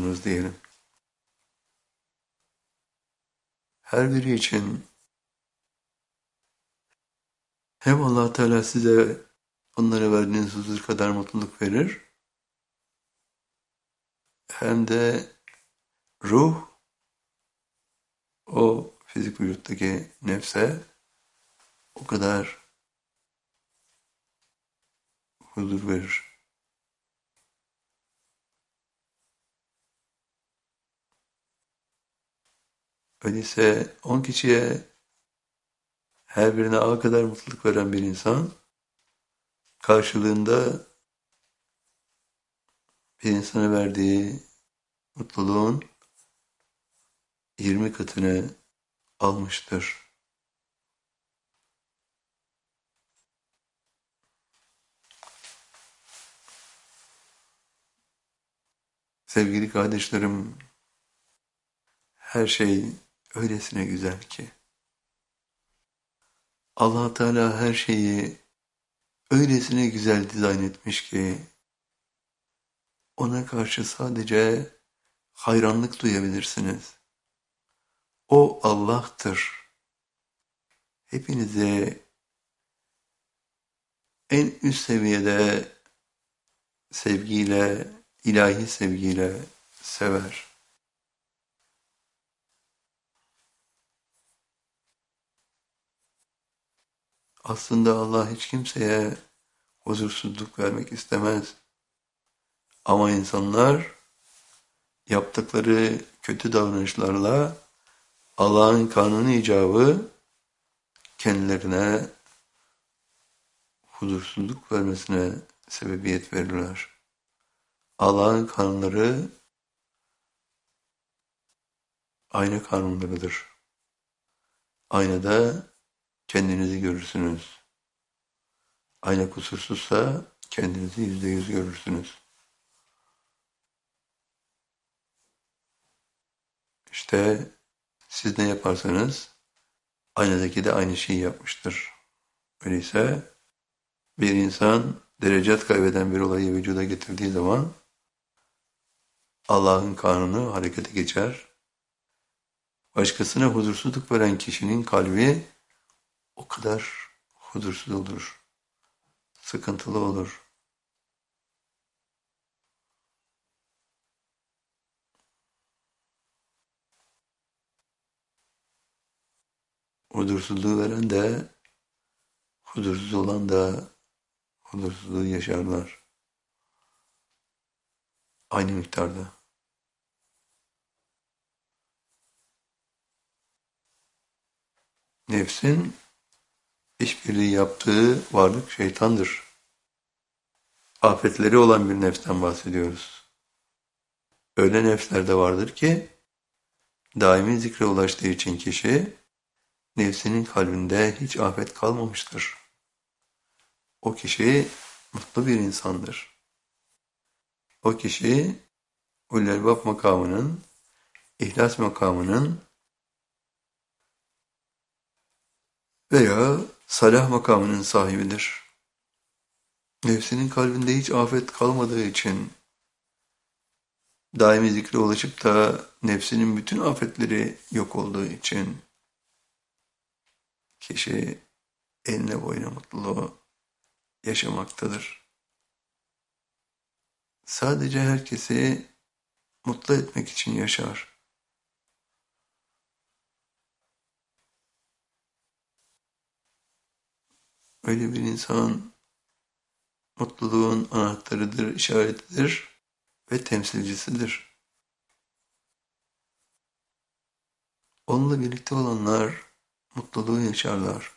oldunuz diyelim. Her biri için hem Allah Teala size onlara verdiğiniz huzur kadar mutluluk verir, hem de ruh o fizik vücuttaki nefse o kadar huzur verir. Öyleyse 10 kişiye her birine A kadar mutluluk veren bir insan karşılığında bir insana verdiği mutluluğun 20 katını almıştır. Sevgili kardeşlerim, her şey öylesine güzel ki. Allah Teala her şeyi öylesine güzel dizayn etmiş ki ona karşı sadece hayranlık duyabilirsiniz. O Allah'tır. Hepinizi en üst seviyede sevgiyle, ilahi sevgiyle sever. Aslında Allah hiç kimseye huzursuzluk vermek istemez. Ama insanlar yaptıkları kötü davranışlarla Allah'ın kanunu icabı kendilerine huzursuzluk vermesine sebebiyet verirler. Allah'ın kanunları ayna kanunlarıdır. Aynada kendinizi görürsünüz. Ayna kusursuzsa kendinizi %100 görürsünüz. İşte siz ne yaparsanız aynadaki de aynı şeyi yapmıştır. Öyleyse bir insan derecat kaybeden bir olayı vücuda getirdiği zaman Allah'ın kanunu harekete geçer. Başkasına huzursuzluk veren kişinin kalbi o kadar huzursuz olur, sıkıntılı olur. Huzursuzluğu veren de, huzursuz olan da huzursuzluğu yaşarlar. Aynı miktarda. Nefsin işbirliği yaptığı varlık şeytandır. Afetleri olan bir nefsten bahsediyoruz. Öyle nefsler de vardır ki, daimi zikre ulaştığı için kişi, nefsinin kalbinde hiç afet kalmamıştır. O kişi mutlu bir insandır. O kişi Ulul-Albab makamının, İhlas makamının veya Salah makamının sahibidir. Nefsinin kalbinde hiç afet kalmadığı için daimi zikre ulaşıp da nefsinin bütün afetleri yok olduğu için kişi enine boyuna mutluluğu yaşamaktadır. Sadece herkesi mutlu etmek için yaşar. Öyle bir insan mutluluğun anahtarıdır, işaretidir ve temsilcisidir. Onunla birlikte olanlar mutluluğu yaşarlar.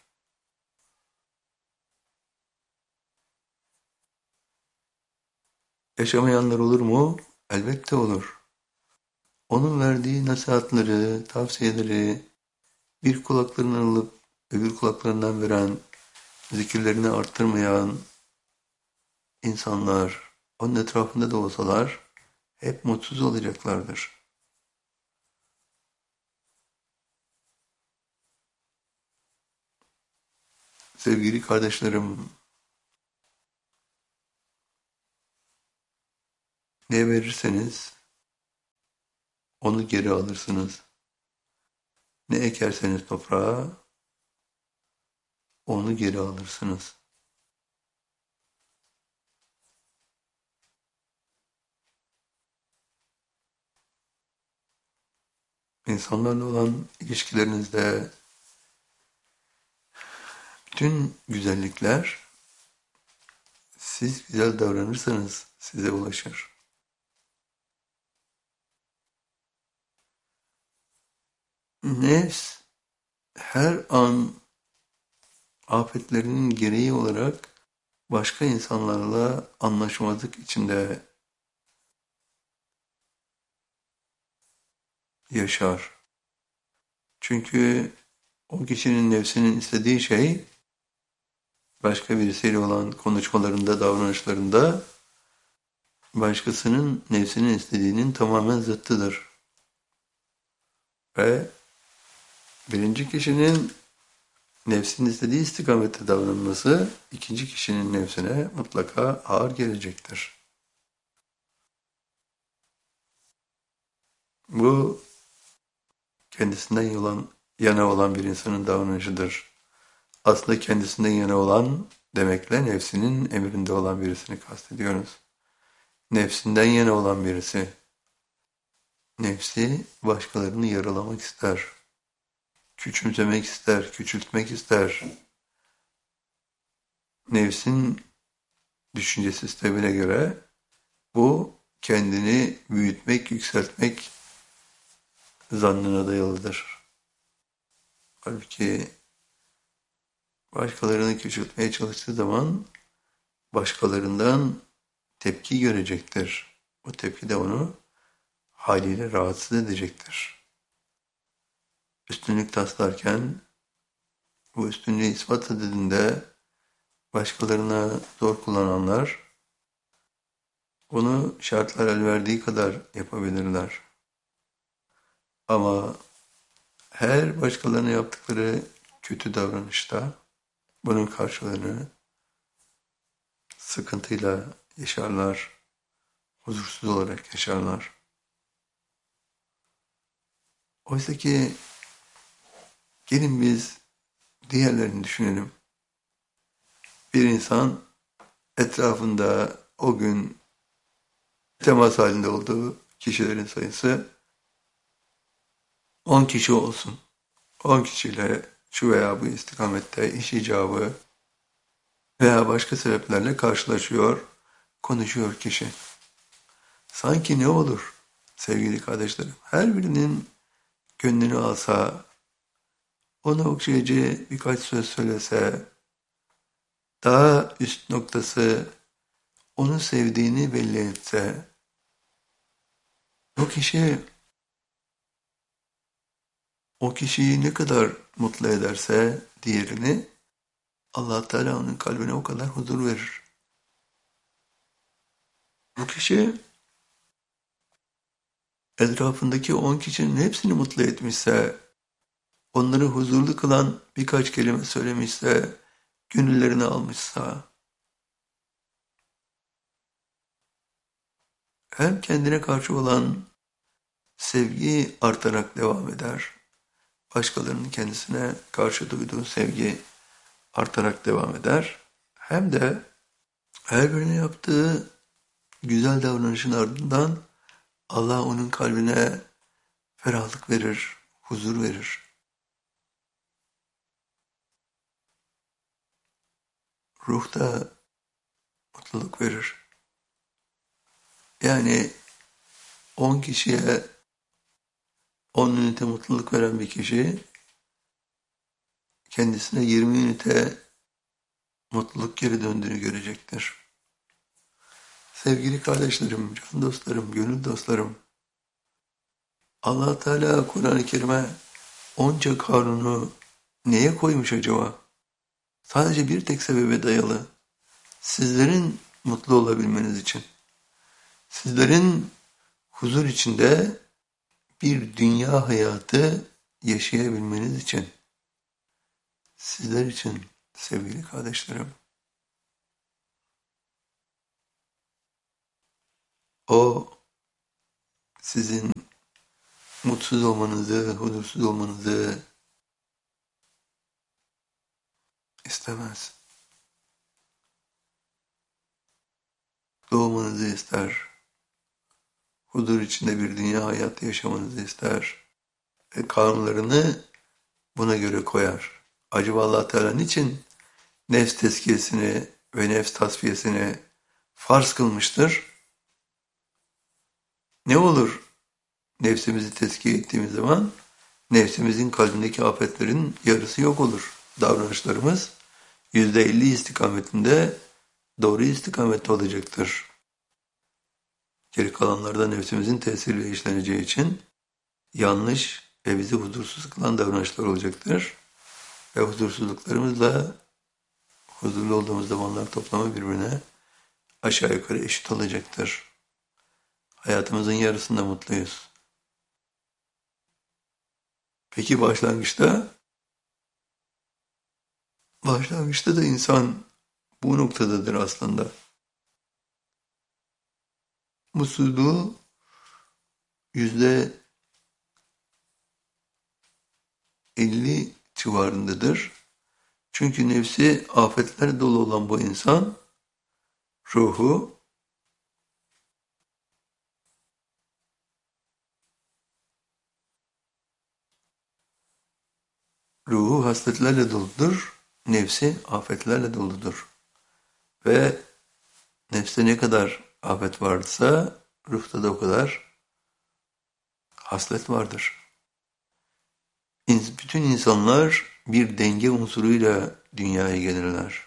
Yaşamayanlar olur mu? Elbette olur. Onun verdiği nasihatleri, tavsiyeleri bir kulaklarından alıp öbür kulaklarından veren, zikirlerini arttırmayan insanlar onun etrafında da olsalar hep mutsuz olacaklardır. Sevgili kardeşlerim, ne verirseniz, onu geri alırsınız. Ne ekerseniz toprağa, onu geri alırsınız. İnsanlarla olan ilişkilerinizde bütün güzellikler, siz güzel davranırsanız size ulaşır. Nefs her an afetlerinin gereği olarak başka insanlarla anlaşmazlık içinde yaşar. Çünkü o kişinin nefsinin istediği şey başka birisiyle olan konuşmalarında, davranışlarında başkasının nefsinin istediğinin tamamen zıttıdır. Ve birinci kişinin nefsinin istediği istikamette davranması ikinci kişinin nefsine mutlaka ağır gelecektir. Bu kendisinden yana olan bir insanın davranışıdır. Aslında kendisinden yana olan demekle nefsinin emrinde olan birisini kastediyoruz. Nefsinden yana olan birisi. Nefsi başkalarını yaralamak ister. Küçümsemek ister, küçültmek ister. Nefsin düşünce sistemine göre bu kendini büyütmek, yükseltmek zannına dayalıdır. Halbuki başkalarını küçültmeye çalıştığı zaman başkalarından tepki görecektir. O tepki de onu haliyle rahatsız edecektir. Üstünlük taslarken bu üstünlüğü ispat edildiğinde başkalarına zor kullananlar bunu şartlar el verdiği kadar yapabilirler. Ama her başkalarına yaptıkları kötü davranışta bunun karşılığını sıkıntıyla yaşarlar, huzursuz olarak yaşarlar. Oysa ki gelin biz diğerlerini düşünelim. Bir insan etrafında o gün temas halinde olduğu kişilerin sayısı 10 kişi olsun. 10 kişiyle şu veya bu istikamette iş icabı veya başka sebeplerle karşılaşıyor, konuşuyor kişi. Sanki ne olur sevgili kardeşlerim? Her birinin gönlünü alsa, ona okşayıcı birkaç söz söylese, daha üst noktası onu sevdiğini belli etse, o kişi o kişiyi ne kadar mutlu ederse diğerini, Allah Teala onun kalbine o kadar huzur verir. Bu kişi etrafındaki 10 kişinin hepsini mutlu etmişse, onları huzurlu kılan birkaç kelime söylemişse, gönüllerini almışsa, hem kendine karşı olan sevgi artarak devam eder, başkalarının kendisine karşı duyduğu sevgi artarak devam eder, hem de her birine yaptığı güzel davranışın ardından Allah onun kalbine ferahlık verir, huzur verir. Ruhta mutluluk verir. Yani 10 kişiye 10 ünite mutluluk veren bir kişi kendisine 20 ünite mutluluk geri döndüğünü görecektir. Sevgili kardeşlerim, can dostlarım, gönül dostlarım, Allah Teala Kur'an-ı Kerim'e onca kanunu neye koymuş acaba? Sadece bir tek sebebe dayalı. Sizlerin mutlu olabilmeniz için. Sizlerin huzur içinde bir dünya hayatı yaşayabilmeniz için. Sizler için sevgili kardeşlerim. O sizin mutsuz olmanızı, huzursuz olmanızı istemez. Doğmanızı ister. Huzur içinde bir dünya hayatı yaşamanızı ister. Ve kanunlarını buna göre koyar. Acaba Allah Teala niçin nefs tezkiyesini ve nefs tasfiyesini farz kılmıştır? Ne olur nefsimizi tezkiye ettiğimiz zaman? Nefsimizin kalbindeki afetlerin yarısı yok olur. Davranışlarımız %50 istikametinde doğru istikamette olacaktır. Geri kalanlarda nefsimizin tesiriyle işleneceği için yanlış ve bizi huzursuz kılan davranışlar olacaktır. Ve huzursuzluklarımızla huzurlu olduğumuz zamanlar toplamı birbirine aşağı yukarı eşit olacaktır. Hayatımızın yarısında mutluyuz. Peki başlangıçta da insan bu noktadadır aslında. Mutsuzluğu %50 civarındadır. Çünkü nefsi afetler dolu olan bu insan ruhu hasletlerle doludur, nefsi afetlerle doludur. Ve nefste ne kadar afet varsa ruhta da o kadar haslet vardır. Bütün insanlar bir denge unsuruyla dünyaya gelirler.